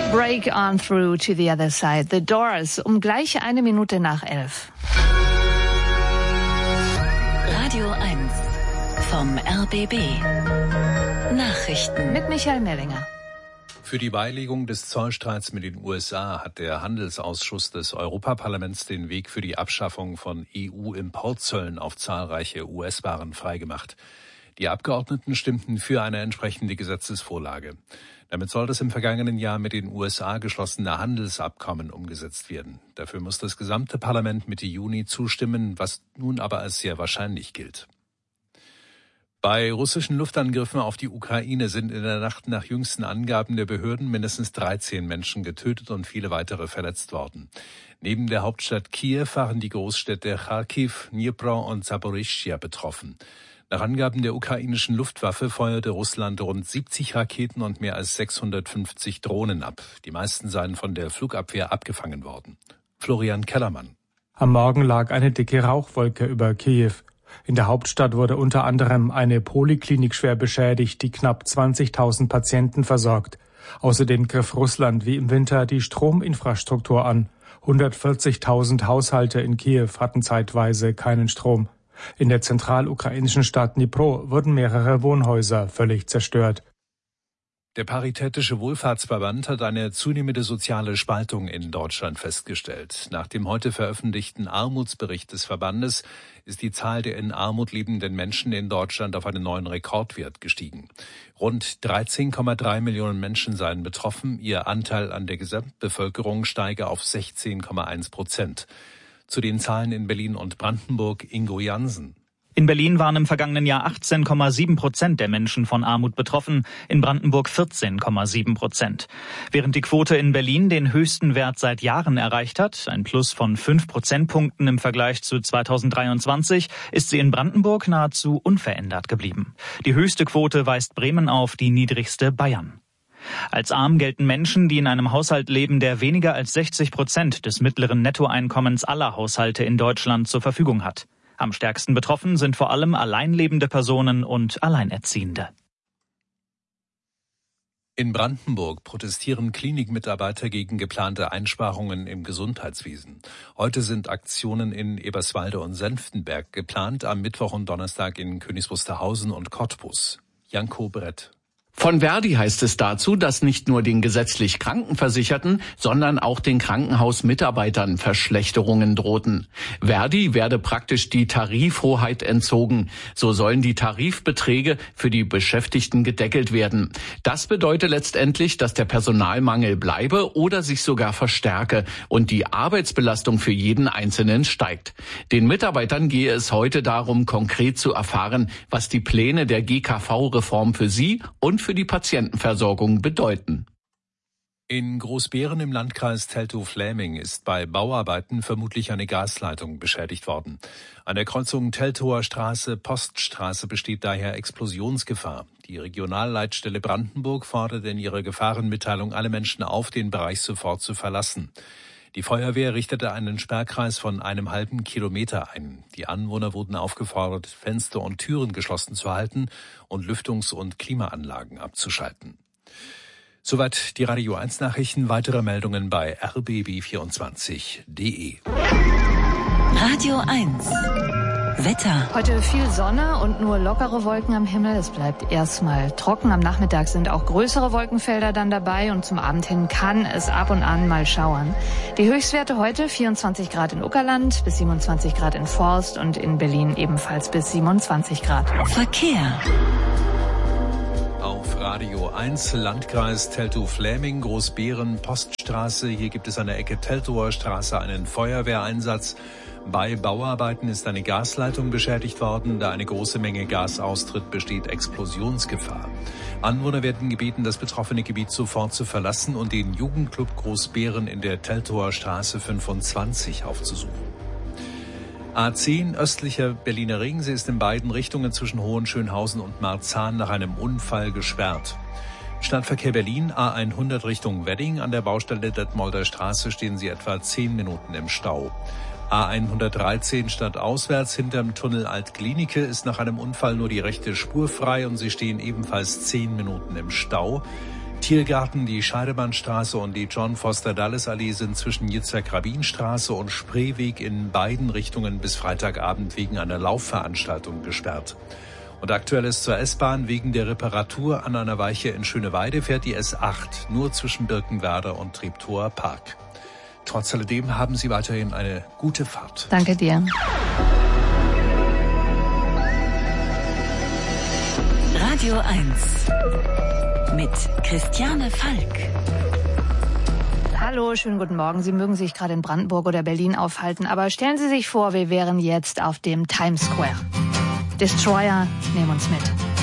Break on through to the other side. The Doors, um gleich 1 Minute nach 11. Radio 1 vom RBB. Nachrichten Mit Michael Mellinger. Für die Beilegung des Zollstreits mit den USA hat der Handelsausschuss des Europaparlaments den Weg für die Abschaffung von EU-Importzöllen auf zahlreiche US-Waren freigemacht. Die Abgeordneten stimmten für eine entsprechende Gesetzesvorlage. Damit soll das im vergangenen Jahr mit den USA geschlossene Handelsabkommen umgesetzt werden. Dafür muss das gesamte Parlament Mitte Juni zustimmen, was nun aber als sehr wahrscheinlich gilt. Bei russischen Luftangriffen auf die Ukraine sind in der Nacht nach jüngsten Angaben der Behörden mindestens 13 Menschen getötet und viele weitere verletzt worden. Neben der Hauptstadt Kiew waren die Großstädte Charkiw, Dnipro und Saporischschja betroffen. Nach Angaben der ukrainischen Luftwaffe feuerte Russland rund 70 Raketen und mehr als 650 Drohnen ab. Die meisten seien von der Flugabwehr abgefangen worden. Florian Kellermann. Am Morgen lag eine dicke Rauchwolke über Kiew. In der Hauptstadt wurde unter anderem eine Poliklinik schwer beschädigt, die knapp 20.000 Patienten versorgt. Außerdem griff Russland wie im Winter die Strominfrastruktur an. 140.000 Haushalte in Kiew hatten zeitweise keinen Strom. In der zentralukrainischen Stadt Dnipro wurden mehrere Wohnhäuser völlig zerstört. Der Paritätische Wohlfahrtsverband hat eine zunehmende soziale Spaltung in Deutschland festgestellt. Nach dem heute veröffentlichten Armutsbericht des Verbandes ist die Zahl der in Armut lebenden Menschen in Deutschland auf einen neuen Rekordwert gestiegen. Rund 13,3 Millionen Menschen seien betroffen. Ihr Anteil an der Gesamtbevölkerung steige auf 16,1%. Zu den Zahlen in Berlin und Brandenburg, Ingo Jansen. In Berlin waren im vergangenen Jahr 18,7% der Menschen von Armut betroffen, in Brandenburg 14,7%. Während die Quote in Berlin den höchsten Wert seit Jahren erreicht hat, ein Plus von 5 Prozentpunkten im Vergleich zu 2023, ist sie in Brandenburg nahezu unverändert geblieben. Die höchste Quote weist Bremen auf, die niedrigste Bayern. Als arm gelten Menschen, die in einem Haushalt leben, der weniger als 60% des mittleren Nettoeinkommens aller Haushalte in Deutschland zur Verfügung hat. Am stärksten betroffen sind vor allem alleinlebende Personen und Alleinerziehende. In Brandenburg protestieren Klinikmitarbeiter gegen geplante Einsparungen im Gesundheitswesen. Heute sind Aktionen in Eberswalde und Senftenberg geplant, am Mittwoch und Donnerstag in Königs Wusterhausen und Cottbus. Janko Brett. Von Verdi heißt es dazu, dass nicht nur den gesetzlich Krankenversicherten, sondern auch den Krankenhausmitarbeitern Verschlechterungen drohten. Verdi werde praktisch die Tarifhoheit entzogen. So sollen die Tarifbeträge für die Beschäftigten gedeckelt werden. Das bedeutet letztendlich, dass der Personalmangel bleibe oder sich sogar verstärke und die Arbeitsbelastung für jeden Einzelnen steigt. Den Mitarbeitern gehe es heute darum, konkret zu erfahren, was die Pläne der GKV-Reform für sie und für die Patientenversorgung bedeuten. In Großbeeren im Landkreis Teltow-Fläming ist bei Bauarbeiten vermutlich eine Gasleitung beschädigt worden. An der Kreuzung Teltower Straße-Poststraße besteht daher Explosionsgefahr. Die Regionalleitstelle Brandenburg fordert in ihrer Gefahrenmitteilung alle Menschen auf, den Bereich sofort zu verlassen. Die Feuerwehr richtete einen Sperrkreis von einem halben Kilometer ein. Die Anwohner wurden aufgefordert, Fenster und Türen geschlossen zu halten und Lüftungs- und Klimaanlagen abzuschalten. Soweit die Radio 1 Nachrichten. Weitere Meldungen bei rbb24.de. Radio 1 Wetter. Heute viel Sonne und nur lockere Wolken am Himmel. Es bleibt erstmal trocken. Am Nachmittag sind auch größere Wolkenfelder dann dabei und zum Abend hin kann es ab und an mal schauern. Die Höchstwerte heute 24 Grad in Uckerland, bis 27 Grad in Forst und in Berlin ebenfalls bis 27 Grad. Verkehr. Auf Radio 1, Landkreis Teltow-Fläming, Großbeeren, Poststraße. Hier gibt es an der Ecke Teltower Straße einen Feuerwehreinsatz. Bei Bauarbeiten ist eine Gasleitung beschädigt worden. Da eine große Menge Gas austritt, besteht Explosionsgefahr. Anwohner werden gebeten, das betroffene Gebiet sofort zu verlassen und den Jugendclub Großbeeren in der Teltower Straße 25 aufzusuchen. A10 östlicher Berliner Ringsee ist in beiden Richtungen zwischen Hohenschönhausen und Marzahn nach einem Unfall gesperrt. Stadtverkehr Berlin, A100 Richtung Wedding. An der Baustelle Detmolder Straße stehen Sie etwa 10 Minuten im Stau. A113 stadtauswärts hinterm Tunnel Altklinike ist nach einem Unfall nur die rechte Spur frei und Sie stehen ebenfalls 10 Minuten im Stau. Tiergarten, die Scheidemannstraße und die John Foster Dulles Allee sind zwischen Yitzhak-Rabin-Straße und Spreeweg in beiden Richtungen bis Freitagabend wegen einer Laufveranstaltung gesperrt. Und aktuell ist zur S-Bahn wegen der Reparatur an einer Weiche in Schöneweide fährt die S8 nur zwischen Birkenwerder und Treptower Park. Trotz alledem haben Sie weiterhin eine gute Fahrt. Danke dir. Radio 1 mit Christiane Falk. Hallo, schönen guten Morgen. Sie mögen sich gerade in Brandenburg oder Berlin aufhalten, aber stellen Sie sich vor, wir wären jetzt auf dem Times Square. Destroyer, nehmen uns mit.